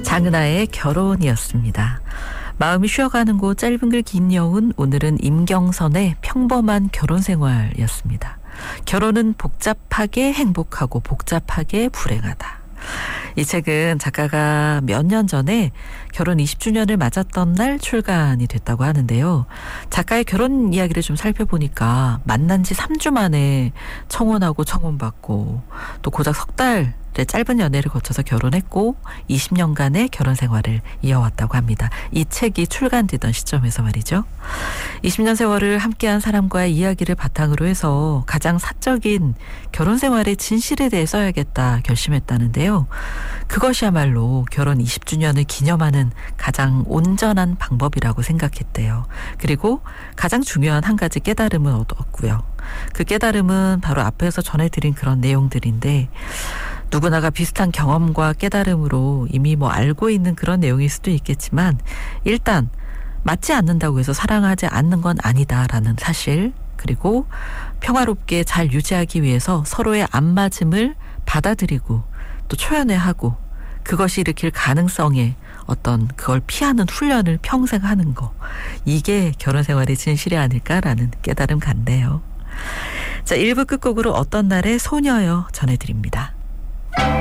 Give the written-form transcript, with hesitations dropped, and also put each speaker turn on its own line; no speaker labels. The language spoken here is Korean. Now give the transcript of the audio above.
장은아의 결혼이었습니다. 마음이 쉬어가는 곳 짧은 글 긴 여운, 오늘은 임경선의 평범한 결혼 생활이었습니다. 결혼은 복잡하게 행복하고 복잡하게 불행하다. 이 책은 작가가 몇 년 전에 결혼 20주년을 맞았던 날 출간이 됐다고 하는데요. 작가의 결혼 이야기를 좀 살펴보니까 만난 지 3주 만에 청혼하고 청혼받고 또 고작 석 달의 짧은 연애를 거쳐서 결혼했고 20년간의 결혼 생활을 이어왔다고 합니다. 이 책이 출간되던 시점에서 말이죠. 20년 세월을 함께한 사람과의 이야기를 바탕으로 해서 가장 사적인 결혼 생활의 진실에 대해 써야겠다 결심했다는데요. 그것이야말로 결혼 20주년을 기념하는 가장 온전한 방법이라고 생각했대요. 그리고 가장 중요한 한 가지 깨달음을 얻었고요. 그 깨달음은 바로 앞에서 전해드린 그런 내용들인데 누구나가 비슷한 경험과 깨달음으로 이미 알고 있는 그런 내용일 수도 있겠지만 일단 맞지 않는다고 해서 사랑하지 않는 건 아니다라는 사실, 그리고 평화롭게 잘 유지하기 위해서 서로의 안 맞음을 받아들이고 또 초연해하고 그것이 일으킬 가능성에 어떤 그걸 피하는 훈련을 평생 하는 거, 이게 결혼 생활의 진실이 아닐까라는 깨달음 같네요. 자, 1부 끝곡으로 어떤 날의 소녀여 전해드립니다.